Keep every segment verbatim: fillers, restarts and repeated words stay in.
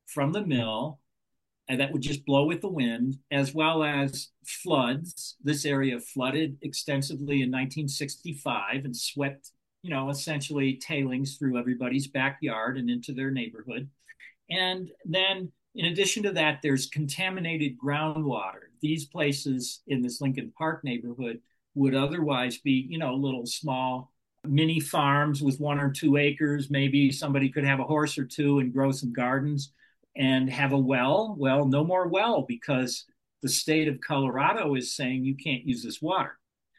from the mill, and that would just blow with the wind, as well as floods. This area flooded extensively in nineteen sixty-five and swept, you know, essentially tailings through everybody's backyard and into their neighborhood. And then, in addition to that, there's contaminated groundwater. These places in this Lincoln Park neighborhood would otherwise be, you know, little small mini farms with one or two acres. Maybe somebody could have a horse or two and grow some gardens and have a well. Well, no more well because the state of Colorado is saying you can't use this water.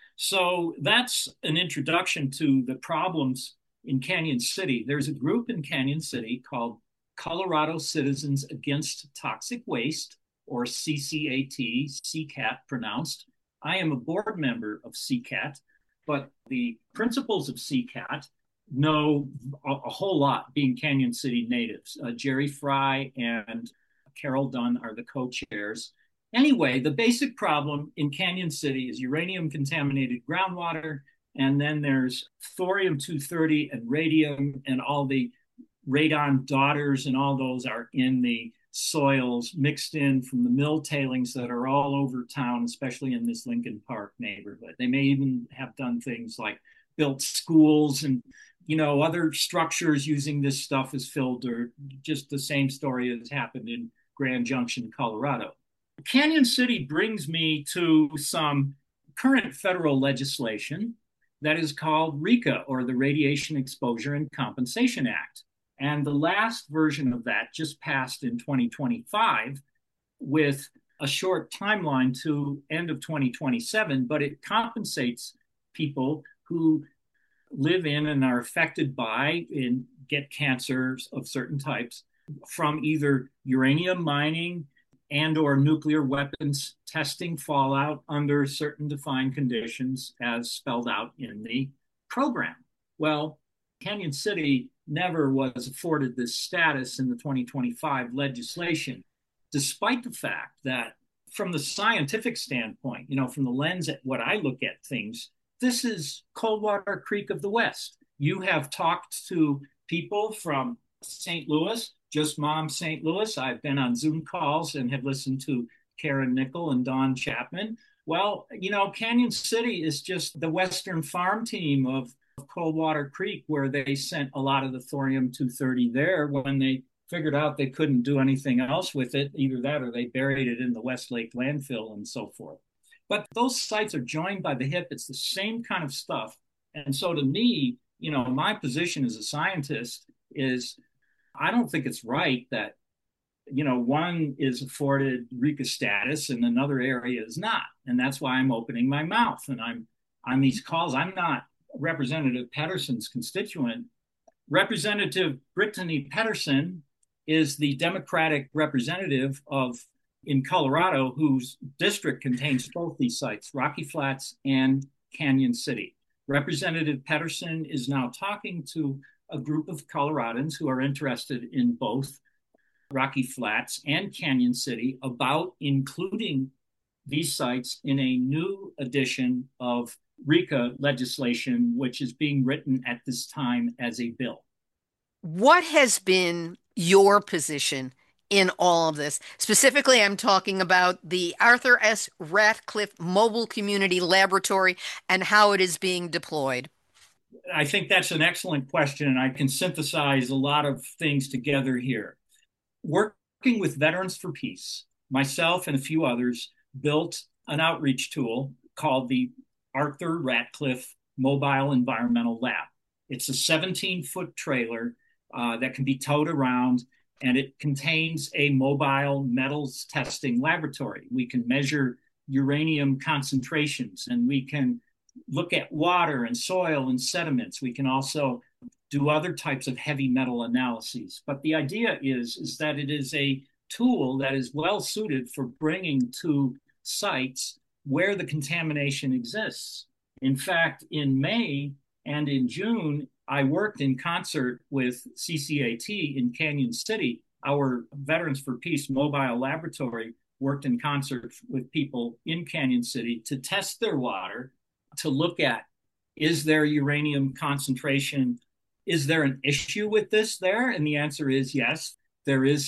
So that's an introduction to the problems in Canyon City. There's a group in Canyon City called Colorado Citizens Against Toxic Waste, or C C A T, C CAT pronounced. I am a board member of C CAT, but the principals of C CAT know a, a whole lot, being Canyon City natives. Uh, Jerry Fry and Carol Dunn are the co-chairs. Anyway, the basic problem in Canyon City is uranium contaminated groundwater, and then there's thorium two thirty and radium, and all the radon daughters and all those are in the soils mixed in from the mill tailings that are all over town, especially in this Lincoln Park neighborhood. They may even have done things like built schools and, you know, other structures using this stuff as filter. Just the same story has happened in Grand Junction, Colorado. Canyon City brings me to some current federal legislation that is called RECA, or the Radiation Exposure and Compensation Act. And the last version of that just passed in twenty twenty-five with a short timeline to end of twenty twenty-seven, but it compensates people who live in and are affected by and get cancers of certain types from either uranium mining and or nuclear weapons testing fallout under certain defined conditions as spelled out in the program. Well, Canyon City never was afforded this status in the twenty twenty-five legislation, despite the fact that from the scientific standpoint, you know, from the lens at what I look at things, this is Coldwater Creek of the West. You have talked to people from Saint Louis, Just Mom Saint Louis. I've been on Zoom calls and have listened to Karen Nickel and Don Chapman. Well, you know, Canyon City is just the Western farm team of Coldwater Creek, where they sent a lot of the thorium two thirty there when they figured out they couldn't do anything else with it. Either that or they buried it in the Westlake landfill and so forth. But those sites are joined by the hip. It's the same kind of stuff. And so to me, you know, my position as a scientist is I don't think it's right that, you know, one is afforded RECA status and another area is not. And that's why I'm opening my mouth. And I'm on these calls. I'm not Representative Pedersen's constituent. Representative Brittany Pedersen is the Democratic representative of in Colorado, whose district contains both these sites, Rocky Flats and Canyon City. Representative Pedersen is now talking to a group of Coloradans who are interested in both Rocky Flats and Canyon City about including these sites in a new edition of RECA legislation, which is being written at this time as a bill. What has been your position in all of this? Specifically, I'm talking about the Arthur S. Ratcliffe Mobile Community Laboratory and how it is being deployed. I think that's an excellent question, and I can synthesize a lot of things together here. Working with Veterans for Peace, myself and a few others built an outreach tool called the Arthur Ratcliffe Mobile Environmental Lab. It's a seventeen-foot trailer uh, that can be towed around, and it contains a mobile metals testing laboratory. We can measure uranium concentrations, and we can look at water and soil and sediments. We can also do other types of heavy metal analyses. But the idea is, is that it is a tool that is well suited for bringing to sites where the contamination exists. In fact, in May and in June, I worked in concert with C C A T in Canyon City. Our Veterans for Peace mobile laboratory worked in concert with people in Canyon City to test their water, to look at, is there uranium concentration? Is there an issue with this there? And the answer is yes, there is